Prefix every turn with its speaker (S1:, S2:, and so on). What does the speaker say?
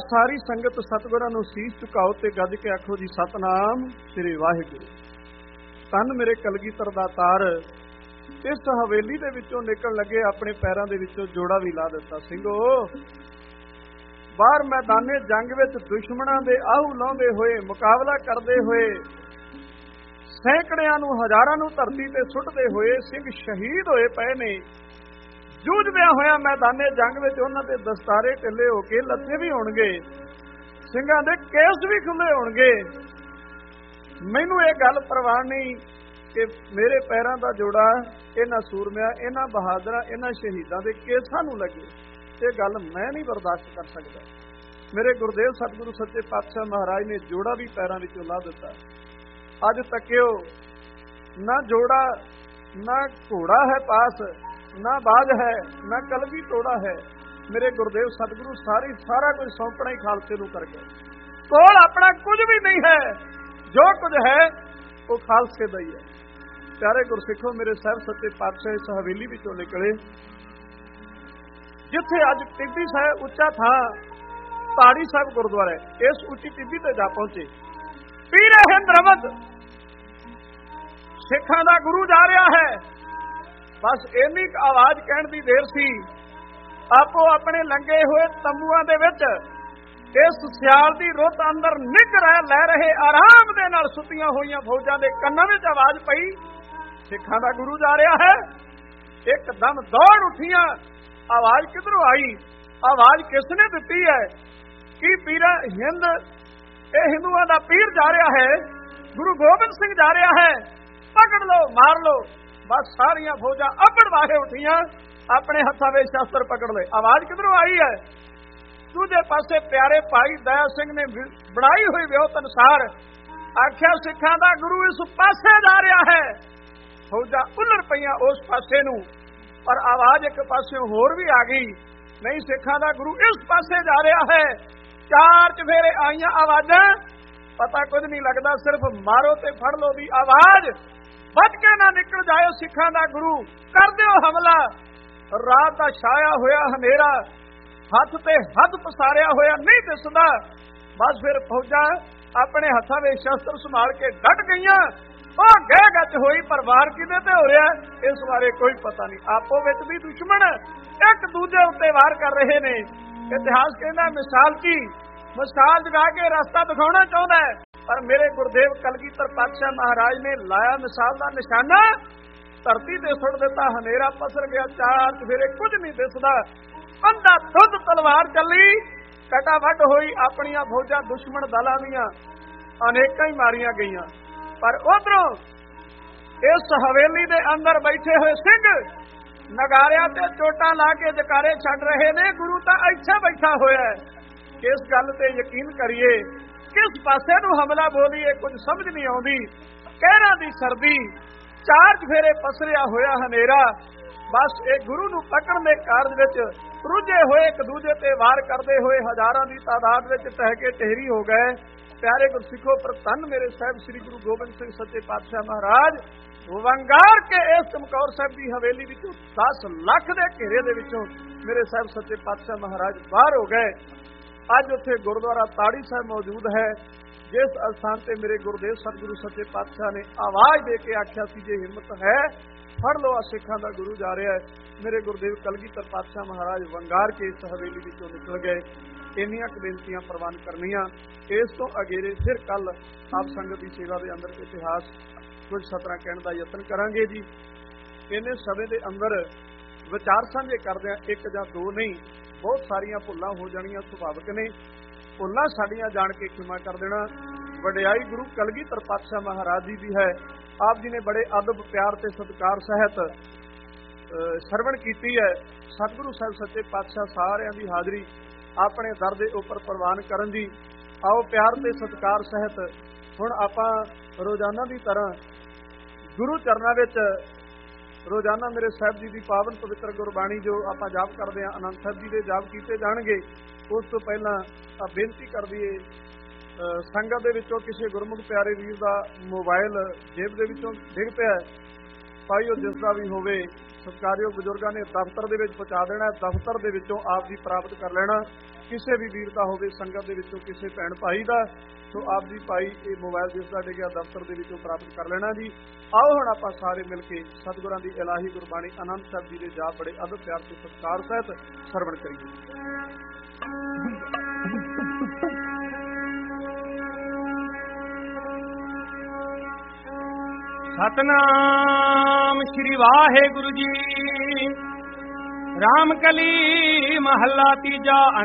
S1: सारी संगत सतगुरां नूं सीस झुकाओ ते गज के आखो जी सतनाम श्री वाहिगुरू। तन मेरे कलगीधर दा तार इस हवेली दे विचों निकल लगे, अपने पैरां दे विचों जोड़ा भी ला दिता। ਸਿੰਘੋ बाहर मैदाने जंग विच दुश्मनां दे आहू लाउंदे होए, मुकाबला करदे होए, सैकड़ियां नूं हज़ारां नूं धरती ते सुੱਟਦੇ होए ਸਿੰਘ शहीद होए पए ने। जूझदियां होया मैदाने जंग विच उन्हां दे दस्तारे ढिल्ले हो के ਲੱਥੇ भी होणगे, ਸਿੰਘਾਂ दे केस भी खुले होणगे। मैनूं इह गल परवाह नहीं कि मेरे पैरां दा जोड़ा इन्हां सूरमिਆਂ, इन्हां बहादुरां, इन्हां शहीदां दे केसां नूं लगे। ਇਹ ਗੱਲ मैं नहीं बर्दाश्त कर सकता। मेरे गुरदेव सतगुरु सच्चे पातशाह महाराज ने जोड़ा भी पैरों विचों ला दिता। अज तकियो ना जोड़ा, ना घोड़ा है पास, ना बाज है, ना कलगी तोड़ा है। मेरे गुरदेव सतगुरु सारा कुछ सौंपना ही खालसे नूं कर गए। कोल अपना कुछ भी नहीं है, जो कुछ है वो खालसे दा ही है। प्यारे गुरसिखो, मेरे साहब सच्चे पातशाह इस हवेली विचों निकले जिथे अज टिब्बी साहब उच्चा था, ताड़ी साहब गुरुद्वारा है, इस उच्ची टिब्बी ते जा पहुंचे। पीरे हिंद रवत सिखां दा गुरु जा रहा है। बस इन्नी आवाज कहण दी देर सी, आपो अपने लंगे हुए तंबूआं दे विच इस सियाल दी रुत अंदर निग लै रहे आराम दे नाल सुत्तियां होईयां फौजां दे कन्नां विच आवाज पई, सिखां दा गुरु जा रहा है। एकदम दौड़ उठियां। आवाज किधरों आई? आवाज किसने दी है? कि पीरा हिंद, ये हिंदुओं का पीर जा रहा है, गुरु गोबिंद सिंह जा रहा है, पकड़ लो, मार लो। बस सारिया फौजा अबड़ वाहे उठियां, अपने हत्थां विच शस्त्र पकड़ ले। आवाज किधरों आई है? दूजे पासे प्यारे भाई दया सिंह ने बनाई हुई व्योत अनुसार आख्या, सिखां दा गुरु इस पासे जा रहा है। फौजा उलर पईयां उस पासे नूं, पर आवाज एक पासे होर भी आ गई, नहीं सिखां दा गुरु इस पासे जा रहा है। चार चफेरे आईयां आवाजां, पता कुछ नहीं लगता, सिर्फ मारो ते फड़ लो दी आवाज। बच के ना निकल जाओ सिखां दा गुरु, कर दिओ हमला। रात दा छाया होया हनेरा, हथ ते हथ पसारिया होया नहीं दिसदा। बस फिर फौजा अपने हत्थां विच शस्त्र संभाल के डट गईयां। गह गच होई, पर वार किदे ते हो रहा इस बारे कोई पता नहीं। आपो विच भी दुश्मन एक दूजे उत्ते वार कर रहे ने। इतिहास कहना मिसाल की मिसाल जगा के रास्ता दिखाना चाहता है, पर मेरे गुरदेव कलगीधर पातशाह महाराज ने लाया मिसाल का निशाना, धरती ते सुट दिता। हनेरा पसर गया, चार चफेरे कुछ नहीं दिसदा। अंधा धुंध तलवार चली, कटा वड होई। अपनियां फौजां दुश्मन दलां दीयां अनेकां ही मारियां गईयां। पर उधरों इस हवेली दे अंदर बैठे हुए सिंह नगारियां ते चोटां ला के जकारे छड्ड रहे ने। गुरु तां इत्थे बैठा होया है। किस गल ते यकीन करिए, किस पासे नूं हमला बोलीए, कुछ समझ नहीं आउंदी। कहरां दी सर्दी, चार चफेरे पसरिया होया हनेरा। बस ये गुरु नूं पकड़न दे कारज विच रुझे होए, एक दूजे ते वार करदे होए हज़ारां दी तादाद विच टह के ढेरी हो गए। प्यारे गुरसिखो, पर धन मेरे साहब श्री गुरु गोबिंद सिंह सच्चे पातशाह महाराज वंगार के इस चमकौर साहब की हवेली विचों 10 लाख के घेरे दे विचों मेरे साहब सच्चे पातशाह महाराज बाहर हो गए। अज उत्थे गुरुद्वारा ताड़ी साहब मौजूद है, जिस स्थान से मेरे गुरुदेव सतगुरु सच्चे पातशाह ने आवाज दे के आख्या सी, जे हिम्मत है फड़ लो, सिखां दा गुरु जा रहा है। मेरे गुरुदेव कलगीधर पातशाह महाराज वंगार के इस हवेली विचों निकल गए। इन्नियां बेनतियां प्रवान करनियां। इस तो अगेरे फिर कल आप संगत की सेवा के अंदर इतिहास कुछ सतरां कहण दा यतन करांगे जी। इन्हें समय के अंदर विचार साझे करदे एक जां दो नहीं, बहुत सारियां भुल्लां हो जाणियां सुभाविक ने। भुल्लां साडियां जाण के क्षमा कर देना। वडियाई गुरु कलगीधर पातशाह महाराज जी दी है। आप जी ने बड़े अदब प्यार ते सत्कार सहित सरवण कीती है। सतगुरु साहब सच्चे पातशाह सारियां दी हाज़री अपने दर दे उपर प्रवान करन दी। आओ प्यार ते सत्कार सहित हुण आपां रोजाना की तरह गुरु चरनां विच रोजाना मेरे साहब जी की पावन पवित्र गुरबाणी जो आपां जाप करदे हां, आनंद साहब जी दे जाप कीते जाणगे। उस तो पहलां बेनती कर दईए, संगत दे विचों किसी गुरमुख प्यारे वीर दा मोबाइल जेब दे विचों डिग पिया, भाईओ जिसका भी होवे सत्कारयोग बजुर्गों ने दफ्तर दे विच पहुंचा देना। दफ्तर दे विचों आप जी प्राप्त कर लेना। ਕਿਸੇ ਵੀ ਵੀਰ ਦਾ ਹੋਵੇ, ਸੰਗਤ ਦੇ ਵਿੱਚੋਂ ਕਿਸੇ ਭੈਣ ਭਾਈ ਦਾ, ਸੋ ਆਪ ਜੀ ਭਾਈ ਇਹ ਮੋਬਾਈਲ ਜਿਸ ਦਾ ਡਿੱਗਿਆ ਦਫ਼ਤਰ ਦੇ ਵਿੱਚੋਂ ਪ੍ਰਾਪਤ ਕਰ ਲੈਣਾ ਜੀ। ਆਓ ਹੁਣ ਆਪਾਂ ਸਾਰੇ ਮਿਲ ਕੇ ਸਤਿਗੁਰਾਂ ਦੀ ਇਲਾਹੀ ਗੁਰਬਾਣੀ ਆਨੰਦ ਸਾਹਿਬ ਜੀ ਦੇ ਜਾਪ ਬੜੇ ਅਦਬ ਪਿਆਰ ਤੇ ਸਤਿਕਾਰ ਸਹਿਤ ਸਰਵਣ ਕਰੀਏ। ਸਤਨਾਮ ਸ਼੍ਰੀ ਵਾਹਿਗੁਰੂ ਜੀ। ਰਾਮ ਕਲੀ ਮਹੱਲਾ ਤੀਜਾ।